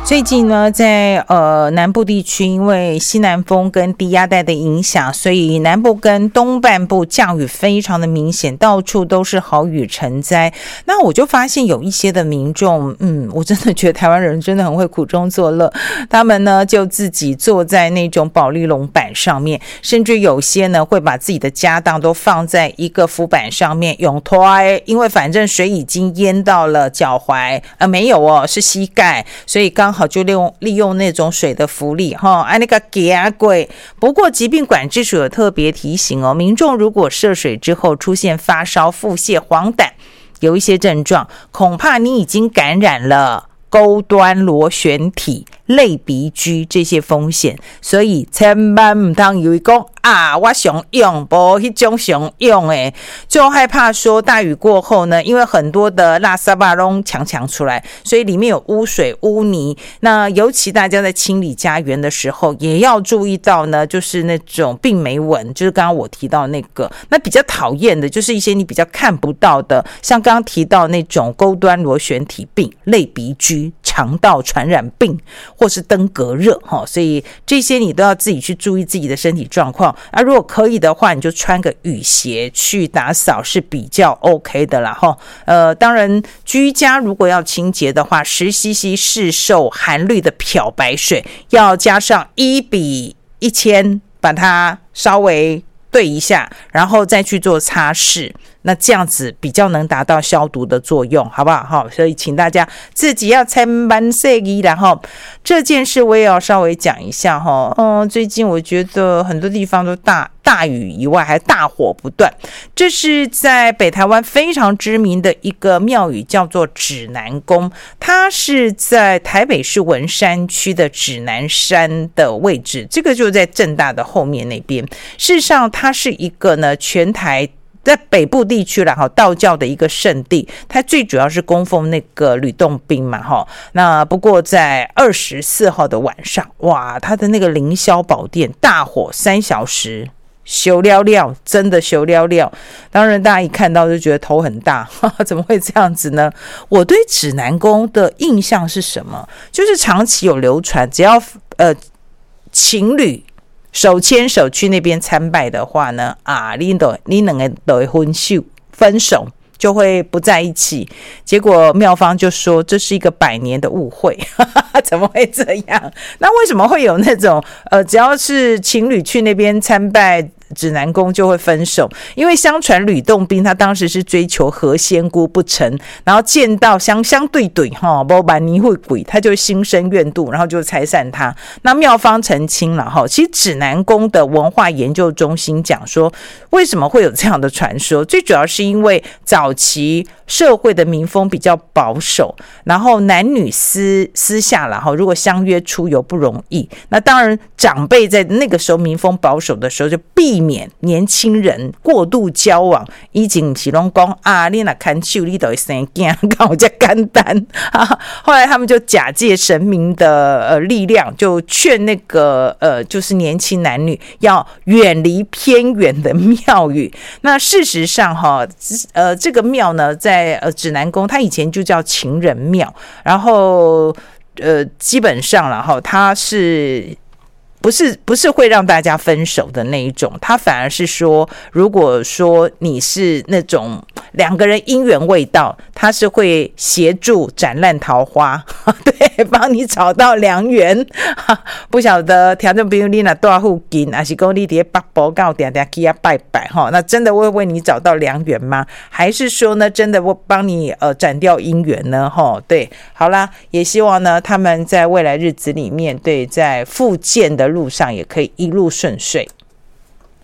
最近呢，在南部地区，因为西南风跟低压带的影响，所以南部跟东半部降雨非常的明显，到处都是豪雨成灾。那我就发现有一些的民众，我真的觉得台湾人真的很会苦中作乐，他们呢就自己坐在那种保丽龙板上面，甚至有些呢会把自己的家当都放在一个浮板上面用推，因为反正水已经淹到了脚踝，没有哦，是膝盖，所以刚好就利用那种水的浮力那个假鬼。不过疾病管制署有特别提醒哦，民众如果涉水之后出现发烧、腹泻、黄疸，有一些症状，恐怕你已经感染了钩端螺旋体、类鼻疽这些风险，所以千万不能以为说我想用不那种想用就害怕说大雨过后呢，因为很多的垃圾把都抢出来，所以里面有污水污泥。那尤其大家在清理家园的时候也要注意到呢，就是那种病媒蚊，就是刚刚我提到那个。那比较讨厌的就是一些你比较看不到的，像刚刚提到那种钩端螺旋体病、类鼻疽、肠道传染病或是登革热所以这些你都要自己去注意自己的身体状况。如果可以的话，你就穿个雨鞋去打扫是比较 OK 的啦当然居家如果要清洁的话，10cc 市售含氯的漂白水要加上1:1000，把它稍微兑一下，然后再去做擦拭，那这样子比较能达到消毒的作用，好不好？所以请大家自己要千万小心啦这件事我也要稍微讲一下最近我觉得很多地方都大雨以外还大火不断。这是在北台湾非常知名的一个庙宇，叫做指南宫，它是在台北市文山区的指南山的位置，这个就在政大的后面那边。事实上它是一个呢全台在北部地区啦道教的一个圣地，它最主要是供奉那个吕洞宾嘛那不过在24号的晚上，哇，它的那个凌霄宝殿大火3小时，修了了，真的修了了。当然大家一看到就觉得头很大怎么会这样子呢？我对指南宫的印象是什么？就是长期有流传，只要情侣手牵手去那边参拜的话呢你两个都会分手，就会不在一起。结果庙方就说这是一个100年的误会怎么会这样？那为什么会有那种只要是情侣去那边参拜指南宫就会分手？因为相传吕洞宾他当时是追求何仙姑不成，然后见到相对对没办你会鬼，他就心生怨妒，然后就拆散他。那庙方澄清了其实指南宫的文化研究中心讲说，为什么会有这样的传说，最主要是因为早期社会的民风比较保守，然后男女私下如果相约出游不容易，那当然长辈在那个时候民风保守的时候就避免年轻人过度交往，以前不是都说你若看手你就会生囝，看我这简单后来他们就假借神明的力量，就劝那个就是年轻男女要远离偏远的庙宇。那事实上这个庙呢在指南宫它以前就叫情人庙，然后基本上它是不是会让大家分手的那一种，他反而是说，如果说你是那种两个人姻缘未到，他是会协助斩烂桃花对，帮你找到良缘不晓得听众朋友你哪多附近，还是说你在北部到定定去拜拜那真的会为你找到良缘吗？还是说呢真的会帮你斩掉姻缘呢对，好啦，也希望呢他们在未来日子里面，对，在复健的路上也可以一路顺遂。